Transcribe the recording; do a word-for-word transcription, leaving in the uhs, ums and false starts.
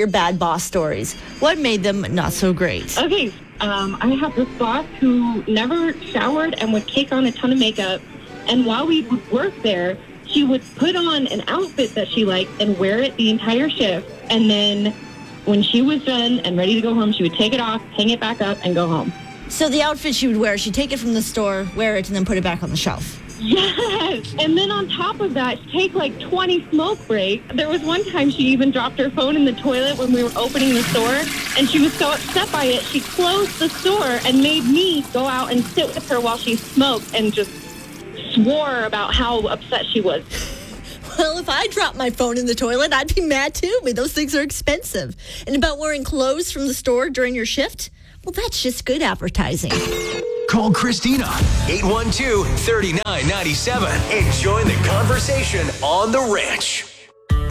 your bad boss stories. What made them not so great? Okay, um, I have this boss who never showered and would cake on a ton of makeup. And while we would work there, she would put on an outfit that she liked and wear it the entire shift. And then when she was done and ready to go home, she would take it off, hang it back up, and go home. So the outfit she would wear, she'd take it from the store, wear it, and then put it back on the shelf. Yes. And then on top of that, she'd take like twenty smoke breaks. There was one time she even dropped her phone in the toilet when we were opening the store, and she was so upset by it, she closed the store and made me go out and sit with her while she smoked and just swore about how upset she was. Well, if I dropped my phone in the toilet, I'd be mad too, but those things are expensive. And about wearing clothes from the store during your shift? Well, that's just good advertising. Call Christina, eight one two, three nine nine seven, and join the conversation on The Ranch.